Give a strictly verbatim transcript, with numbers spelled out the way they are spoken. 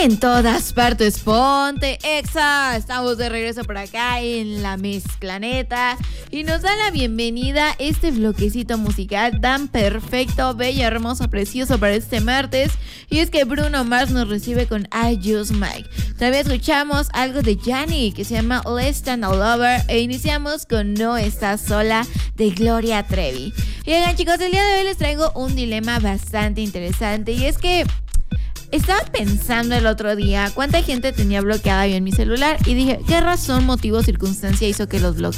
En todas partes, ponte Exa. Estamos de regreso por acá en la Mezclaneta y nos da la bienvenida este bloquecito musical tan perfecto, bello, hermoso, precioso para este martes. Y es que Bruno Mars nos recibe con I Just Mike. También escuchamos algo de Yanni que se llama Less Than a Lover e iniciamos con No Estás Sola de Gloria Trevi. Y oigan, chicos, el día de hoy les traigo un dilema bastante interesante y es que estaba pensando el otro día cuánta gente tenía bloqueada yo en mi celular y dije, ¿qué razón, motivo, circunstancia hizo que los bloqueara?